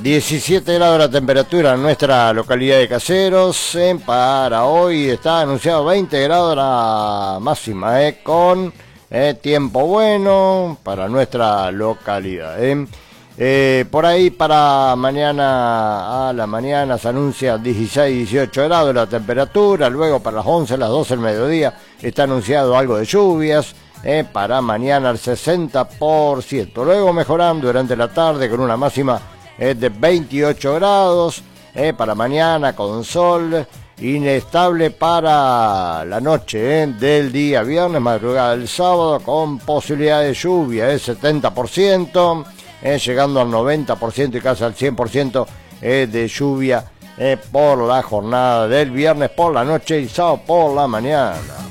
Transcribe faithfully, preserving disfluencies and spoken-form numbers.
diecisiete grados la temperatura en nuestra localidad de Caseros. Eh, para hoy está anunciado veinte grados la máxima, eh, con eh, tiempo bueno para nuestra localidad. Eh. Eh, por ahí para mañana a la mañana se anuncia dieciséis, dieciocho grados la temperatura. Luego para las once, las doce del mediodía está anunciado algo de lluvias. Eh, para mañana al sesenta por ciento. Luego mejorando durante la tarde con una máxima es de veintiocho grados, eh, para mañana con sol, inestable para la noche eh, del día viernes, madrugada del sábado, con posibilidad de lluvia de eh, setenta por ciento, eh, llegando al noventa por ciento y casi al cien por ciento eh, de lluvia eh, por la jornada del viernes por la noche y sábado por la mañana.